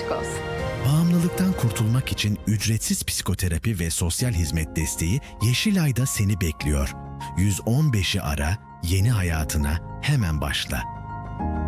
Aşk olsun. Bağımlılıktan kurtulmak için ücretsiz psikoterapi ve sosyal hizmet desteği Yeşilay'da seni bekliyor. 115'i ara, yeni hayatına hemen başla.